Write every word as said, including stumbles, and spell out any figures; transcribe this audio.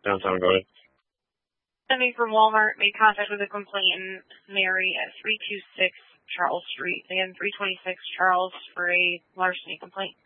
downtown Garden. Somebody from Walmart made contact with a complainant, Mary, at three two six Charles Street. Again, three twenty-six Charles for a larceny complaint.